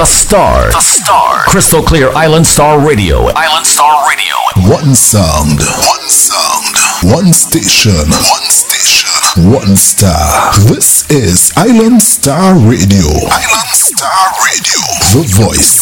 The Star. The Star. Crystal clear Island Star Radio. Island Star Radio. One sound. One sound. One station. One station. One star. This is Island Star Radio. Island Star Radio. The voice